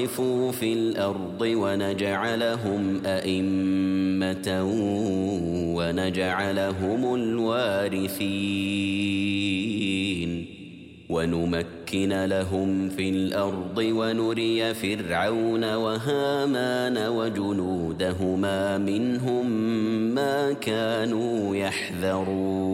في الأرض ونجعلهم أئمة ونجعلهم الوارثين ونمكن لهم في الأرض ونري فرعون وهامان وجنودهما منهم ما كانوا يحذرون